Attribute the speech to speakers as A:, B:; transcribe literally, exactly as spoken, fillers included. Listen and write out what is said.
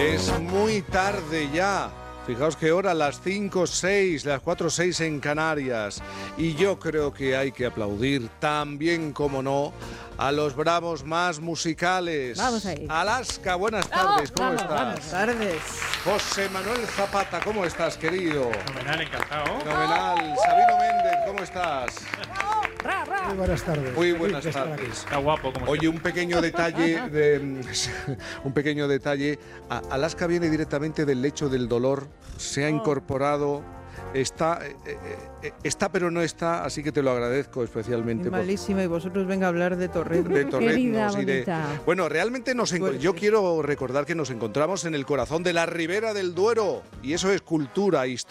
A: Es muy tarde ya. Fijaos qué hora, las cinco seis, las cuatro seis en Canarias. Y yo creo que hay que aplaudir también, como no, a los bravos más musicales.
B: Vamos ahí.
A: Alaska, buenas tardes, ¿cómo
B: vamos,
A: estás?
B: Buenas tardes.
A: José Manuel Zapata, ¿cómo estás, querido?
C: Fenomenal, encantado.
A: Fenomenal. Sabino Méndez, ¿cómo estás?
B: Ra, ra.
D: Muy buenas tardes.
A: Muy
D: Feliz
A: buenas
D: de estar
A: tardes.
D: aquí.
C: Está guapo como
A: Oye, un pequeño detalle, de, un pequeño detalle. A- Alaska viene directamente del lecho del dolor, se ha incorporado, está, eh, eh, eh, está pero no está, así que te lo agradezco especialmente.
B: Y malísima, y vosotros venga a hablar de Torrent.
A: De torreznos
B: Querida,
A: y de...
B: bonita.
A: Bueno, realmente nos enco-
B: Pues
A: yo
B: sí.
A: quiero recordar que nos encontramos en el corazón de la Ribera del Duero, y eso es cultura, historia.